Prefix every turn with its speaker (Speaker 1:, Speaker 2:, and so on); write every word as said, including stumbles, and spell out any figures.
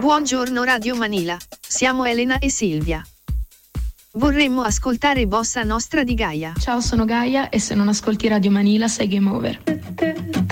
Speaker 1: Buongiorno Radio Manila, siamo Elena e Silvia. Vorremmo ascoltare Bossa Nostra di Gaia.
Speaker 2: Ciao, sono Gaia e se non ascolti Radio Manila sei game over.